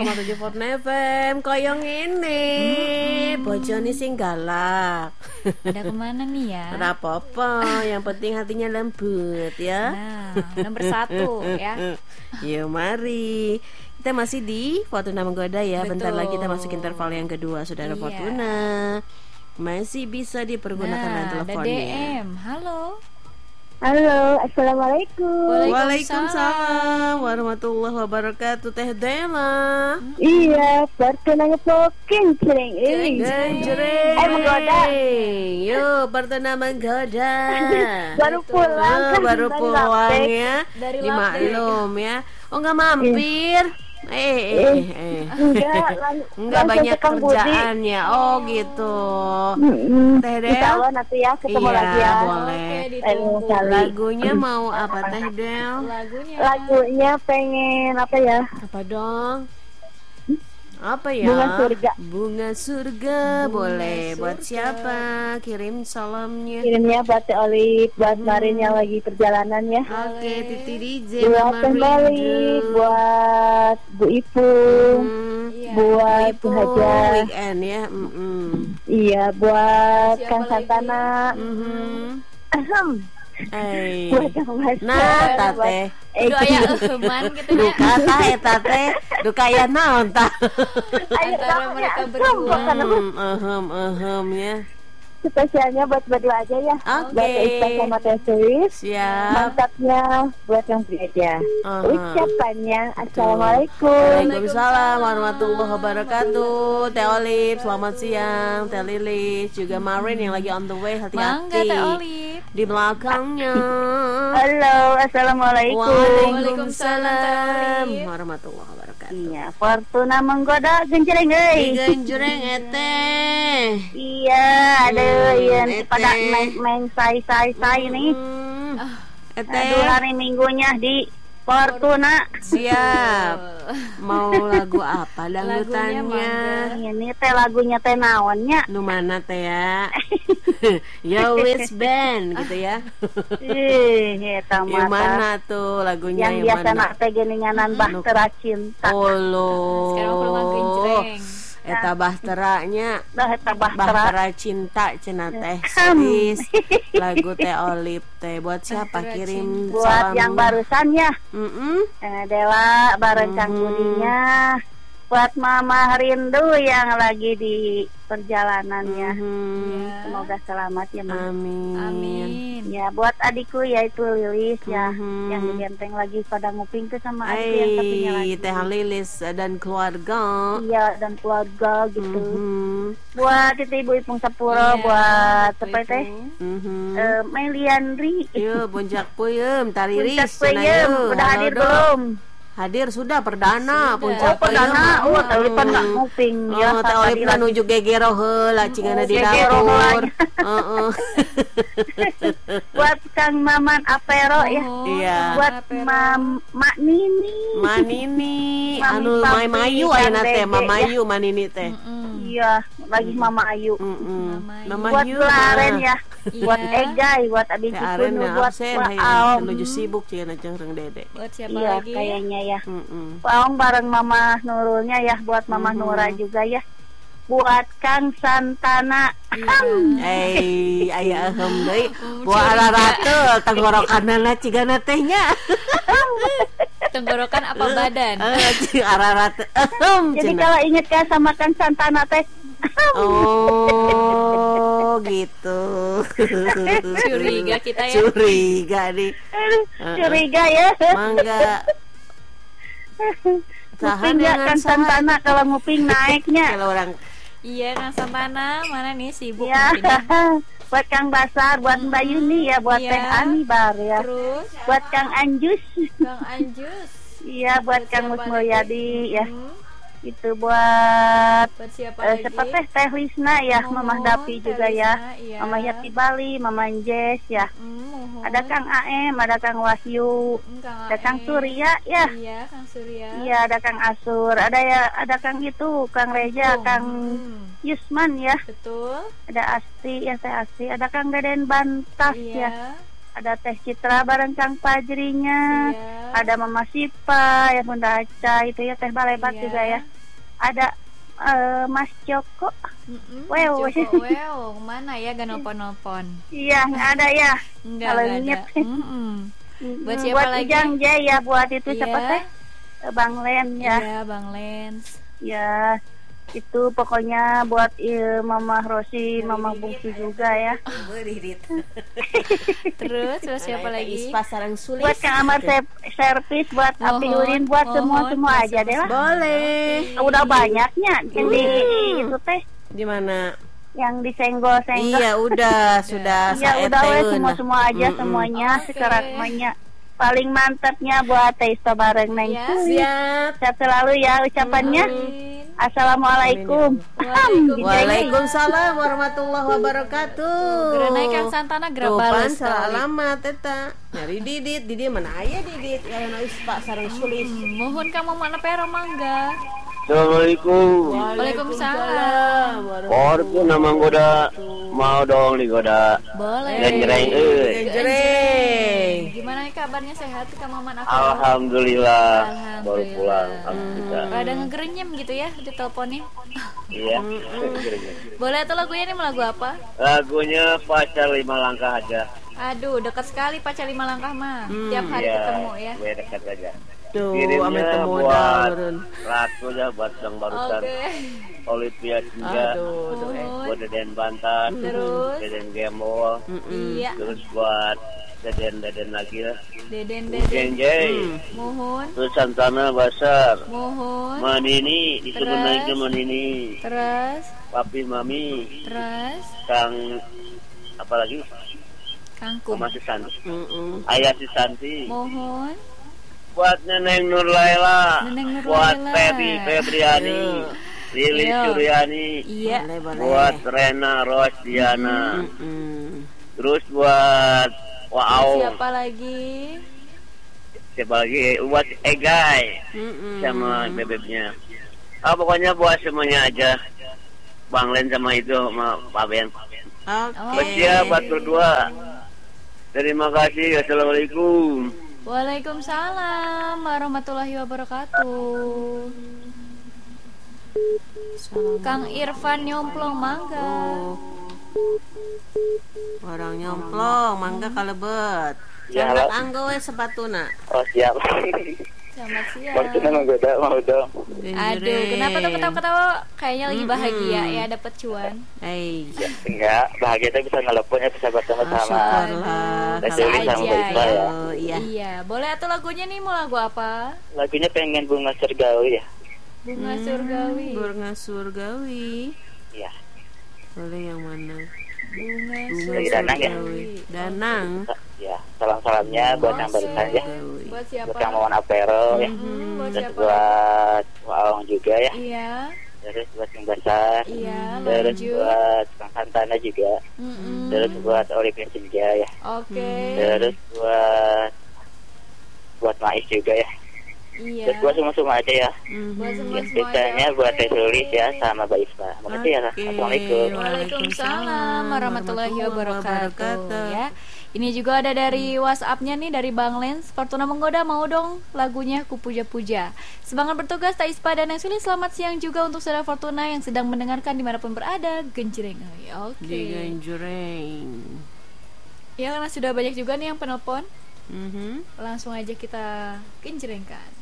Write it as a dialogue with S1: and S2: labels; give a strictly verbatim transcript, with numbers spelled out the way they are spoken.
S1: koma tujuh Fortune F M. Koyong ini hmm. bojone sing galak.
S2: Ada kemana nih ya?
S1: Ada apa-apa, yang penting hatinya lembut ya.
S2: Nah, nomor satu ya.
S1: Yuk mari. Kita masih di Fortuna Menggoda ya. Betul. Bentar lagi kita masuk interval yang kedua, Saudara iya. Fortuna. Masih bisa dipergunakan
S2: nah,
S1: teleponnya.
S2: Ada D M. Halo.
S3: Halo, assalamualaikum.
S1: Waalaikumsalam warahmatullahi wabarakatuh. Teh Dela.
S3: Iya, Fortuna ngepoking cereng.
S1: Genjreng.
S3: Eh, menggoda.
S1: Yuk, Fortuna Menggoda.
S3: Baru pulang.
S1: Oh, baru pulang ya.
S2: Dari
S1: dimaklum ya. Oh, enggak mampir. Eh, eh, eh, eh.
S3: Enggak,
S1: enggak banyak kerjaannya. Oh, gitu. Teh Del.
S3: Insya Allah nanti ya ketemu
S1: iya,
S3: lagi ya.
S1: Boleh.
S3: Oke,
S1: lagunya mau apa Teh Del?
S2: Lagunya.
S3: Lagunya pengen apa ya?
S1: Apa dong? Apa ya?
S3: Bunga surga.
S1: Bunga surga. Bunga boleh. Surga. Buat siapa? Kirim salamnya.
S3: Kirimnya buat Teh Olip, buat hmm. Marin yang lagi perjalanan ya.
S1: Oke, okay, Titi D J.
S3: Buat Teh Meli, buat Bu Ipung, hmm. buat Bu Haja.
S1: Weekend ya. Mm-mm.
S3: Iya, buat siapa Kang Santana.
S1: Mm-hmm.
S3: Ahem.
S1: Eh,
S3: buat
S1: nah tate,
S2: duka ya eman gitu ya.
S1: Duka tah eta teh, duka ya naon tah.
S2: Antara mereka berdua.
S1: Hmm, ehem ehem ya.
S3: Spesialnya buat berdua aja ya.
S1: Oke.
S3: Buat Iqbal sama Teh Suis.
S1: Siap.
S3: Mantapnya buat yang beli aja. Uh-huh. Ucapannya Assalamualaikum.
S1: Waalaikumsalam warahmatullahi wabarakatuh. Teh Olip, selamat siang. Teh Lilis, juga Marin yang lagi on the way. Hati-hati.
S2: Mangga Teh Olip.
S1: Di belakangnya.
S3: Halo, assalamualaikum.
S1: Waalaikumsalam warahmatullahi wabarakatuh.
S3: Iya, Fortuna Menggoda genjreng euy.
S1: Genjreng eteh.
S3: Iya, ada yang pada main-main say-say-say nih.
S1: Eteh.
S3: Aduh, hari Minggunya di Fortuna.
S1: Siap. Mau lagu apa dangdutannya?
S3: Ini teh lagunya teh naonnya?
S1: Nu mana teh ya? Ya wis band gitu ya.
S3: Ih, eta mah.
S1: Yang mana tuh lagunya
S3: yang,
S1: yang
S3: biasa
S1: mana?
S3: Yang biasa teh geuninganan Bahtera Cinta.
S1: Oh lo.
S2: Sekarang pulang genjreng.
S1: Eta bahteranya
S3: Dah eta bahtera.
S1: Bahtera Cinta cenah teh series lagu Teh Olip teh buat siapa kirim
S3: buat
S1: salam
S3: yang barusan ya.
S1: Heeh.
S3: Eh, Dela bareng Kang Budinya. Buat Mama Rindu yang lagi di perjalanannya.
S1: Mm-hmm.
S3: Semoga selamat ya, Mama.
S1: Amin.
S2: Amin.
S3: Ya buat adikku yaitu Lilis ya,
S1: mm-hmm.
S3: yang di Benteng lagi pada nguping tuh sama
S1: Ay,
S3: adik yang satunya lagi.
S1: Teh Lilis dan keluarga.
S3: Iya, dan keluarga gitu.
S1: Mm-hmm.
S3: Buat itu Ibu Ipung Sapuro, yeah, buat apa teh?
S1: Mm-hmm.
S3: Uh, Meliandri.
S1: Yo, boncak puyem, tariris.
S3: Boncak puyem, udah hadir belum?
S1: Hadir sudah perdana
S3: puncak. Oh, perdana. Oh, tapi pan enggak nguping ya.
S1: Oh, teh Olip nuju gegero heula cingana di dapur. Heeh. Buat
S3: Kang Maman Apero ya.
S1: Iya.
S3: Buat Mam Mak Nini.
S1: Ma Nini, anu Mai Mayu ayeuna teh, Mama Mayu, Ma Nini teh.
S3: Iya, lagi Mama Ayu.
S1: Mama
S3: buat
S1: Ayu.
S3: Buat Laren ya. Buat Egay, buat Abi Cikunu, buat
S1: Aom. Menuju sibuk cieuna ceureng Dede.
S2: Buat siapa
S3: iya,
S2: lagi?
S3: Kayaknya ya. Paong bareng Mama Nurulnya ya, buat Mama mm-hmm. Nura juga ya. Buat Kang Santana.
S1: Eh, aya ehem deui. Buat ararateul tenggorokanana cigana tehnya.
S2: Tenggorokan apa badan?
S1: Eh, ararateul ehem.
S3: Jadi kalau inget kan sama Kang Santana teh.
S1: Oh, gitu.
S2: Curiga kita ya.
S1: Curiga nih.
S3: Curiga ya.
S1: Mangga.
S3: Nguping ya Kang Santana kalau nguping naiknya.
S1: Kalau orang
S2: iya Kang Santana mana nih sibuk
S3: ya. Buat Kang Basar, buat Mbak Yuni ya, buat
S2: ya.
S3: Teh Ani Bar ya.
S2: Terus
S3: buat Kang Anjus.
S2: Kang Anjus.
S3: Iya, buat, buat Kang Mus Mulyadi ya.
S2: Hmm.
S3: Itu buat
S2: buat siapa
S3: uh,
S2: lagi?
S3: Seperti Teh Lisna ya, oh, Mama Dapi juga
S2: Lisna,
S3: ya.
S2: Iya.
S3: Mama Yati Bali, Mama Jess ya.
S2: Mm,
S3: ada Kang A M, ada Kang Wahyu,
S2: mm, Kang
S3: ada Kang Surya ya.
S2: Iya, Kang Surya.
S3: Iya, ada Kang Asur, ada ya, ada Kang itu, Kang Reja, oh, Kang hmm. Yusman ya.
S2: Betul.
S3: Ada Asti ya, Teh Asti, ada Kang Deden Bantas
S2: iya.
S3: ya. ada Teh Citra bareng Kang Fajrinya,
S2: Iya.
S3: ada Mama Sipa, ya Bunda Aca itu ya, Teh Balebat
S2: Iya.
S3: juga ya. Ada eh, Mas Joko.
S2: Mm-mm,
S3: Wow.
S2: Joko, wow, mana ya gak nelpon-nelpon?
S3: Iya, nggak ada ya.
S2: Enggak,
S3: Kalau
S2: enggak
S3: inget.
S2: ada. Mm-mm. Buat
S3: Hmm,
S2: siapa
S3: buat
S2: lagi?
S3: Ujang J ya, buat itu
S2: Iya.
S3: siapa teh? Eh, Bang Len ya.
S2: Iya, Bang Lens.
S3: Ya, itu pokoknya buat eh, Mama Rosi, Mama Bungsu juga ya.
S1: Berdidit.
S2: Terus buat siapa lagi?
S1: Ispa sarang sulis.
S3: Buat Kang Amar Sep- Servis, buat Api
S2: Mohon,
S3: Urin, buat
S2: mohon,
S3: semua semua
S2: buat
S3: aja deh lah.
S1: Boleh.
S3: Udah banyaknya yang di
S1: Hmm.
S3: itu teh,
S1: Di mana?
S3: yang disenggol-senggol.
S1: Iya, udah, sudah
S3: Ya
S1: saya
S3: udah weh,
S1: teun.
S3: semua semua aja
S1: Mm-mm.
S3: semuanya
S2: Oke.
S3: sekarang semuanya. Paling mantapnya buat Teisto bareng Neng
S2: Ya.
S3: Sulis.
S1: Siap.
S3: Sehat selalu ya ucapannya.
S2: Amin.
S3: Assalamualaikum.
S2: Waalaikumsalam.
S1: Waalaikumsalam warahmatullahi wabarakatuh.
S2: Gerenai Kang Santana gerak
S1: Tupan
S2: balas
S1: salah
S2: sekali.
S1: alamat eta. Nyari Didit, Didit mana aya Didit? Ya na Ispa sareng sulis.
S2: Hmm, mohon kamu mana pero mangga.
S4: Assalamualaikum.
S2: Waalaikumsalam.
S4: Orku nama goda mau dong digoda.
S2: Boleh.
S4: Genjreng euy.
S1: Jreng.
S2: Gimana nih kabarnya, sehat Kak Maman aku?
S4: Alhamdulillah baru
S2: Alhamdulillah.
S4: pulang. Alhamdulillah.
S2: Rada ngegerenyem gitu ya di teleponnya.
S4: Iya.
S2: Boleh tuh lagunya nih, mau lagu apa?
S4: Lagunya pacar lima langkah aja.
S2: Aduh, dekat sekali pacar lima langkah mah. Tiap hari
S4: Iya,
S2: ketemu ya.
S4: gue dekat aja.
S1: Tuh,
S4: Kirimnya
S1: ame temu
S4: buat
S1: daun.
S4: Ratu ya, buat yang barusan.
S2: Oke.
S4: Olivia juga.
S1: Aduh, tuh eh.
S2: Mohon.
S4: Buat Deden Bantan.
S2: Terus?
S4: Deden Gembol.
S2: Iya.
S4: Terus buat Deden-Deden lagi lah.
S2: Deden Deden.
S4: Genjay.
S2: Mohon.
S4: Terus Santana Basar.
S2: Mohon.
S4: Manini disuruh
S2: Terus?
S4: naik ke Manini.
S2: Terus.
S4: Papi Mami
S2: Terus.
S4: Kang apa lagi?
S2: Kangkung.
S4: Mama Susanti.
S1: Mm-mm.
S4: Ayah Susanti.
S2: Mohon.
S4: Buat Neneng Nur Laila.
S2: Neneng Nur
S4: Buat
S2: Laila.
S4: Feby Febriani. Lili
S2: Iya.
S4: Suryani.
S2: Iya.
S1: Boleh, boleh.
S4: Buat Rena Rosdiana.
S1: Mm-mm.
S4: Terus buat Wow.
S2: Siapa lagi?
S4: Siapa lagi? Buat Egay
S1: Mm-mm.
S4: sama bebeknya. Ah pokoknya buat semuanya aja. Bang Len sama itu sama Pak Ben.
S1: Oke.
S4: Bersiap buat berdua. Terima kasih. Assalamualaikum.
S2: Waalaikumsalam warahmatullahi wabarakatuh. Kang Irfan nyomplong mangga.
S1: Oh. Orang nyomplong, mangga kalebet.
S4: Ya,
S1: Jangan
S4: lah.
S1: anggo we sepatuna.
S4: Oh siap.
S2: Selamat siang.
S4: Maksudnya menggoda mau dong.
S2: Aduh, kenapa tuh ketawa-ketawa? Kayaknya lagi bahagia ya dapet cuan.
S1: Eh,
S4: Enggak, bahagia itu bisa ngeleponnya bisa bersama-sama.
S1: syukurlah.
S4: Dan
S1: Kalau
S4: jadi
S2: aja
S4: sama Mbak Isma
S2: ya.
S4: ya.
S1: Oh, iya.
S2: Iya, boleh atau lagunya nih mau lagu apa?
S4: Lagunya pengen bunga surgawi ya.
S2: Bunga surgawi.
S1: Bunga surgawi.
S4: Iya.
S1: Boleh yang mana?
S2: Bunga
S1: Bunga
S4: Lagi Danang ya?
S1: surgawi. Danang.
S4: Ya, salam-salamnya buat yang barusan ya.
S1: Surgawi.
S2: Buat siapa?
S4: Buat yang Mawan Apero ya.
S2: Hmm, buat
S4: Dan
S2: siapa?
S4: buat Waong juga ya.
S2: Iya,
S4: Terus buat yang Basar.
S2: iya,
S4: Terus
S2: lanjut.
S4: buat Kang Santana juga.
S2: Mm-mm.
S4: Terus buat Olivia Senja ya.
S2: Oke.
S4: Terus buat buat Mais juga ya.
S2: Iya.
S4: Terus buat semua-semua aja ya.
S1: Mhm.
S2: Buat semua
S4: Ya,
S2: semua
S4: sisanya
S2: aja,
S4: buat
S2: oke.
S4: Teh Sulis ya sama Mbak Isma. Makasih ya.
S1: Oke.
S4: Assalamualaikum.
S2: Waalaikumsalam warahmatullahi wabarakatuh.
S1: wabarakatuh.
S2: Ya, ini juga ada dari WhatsApp-nya nih dari Bang Lens. Fortuna Menggoda mau dong lagunya Ku Puja-Puja. Semangat bertugas Tak Ispa dan Neng Sulis. Selamat siang juga untuk saudara Fortuna yang sedang mendengarkan dimanapun berada. Genjreng. Oke.
S1: Di Ganjreng.
S2: Ya karena sudah banyak juga nih yang penelpon.
S1: Mhm.
S2: Langsung aja kita genjrengkan.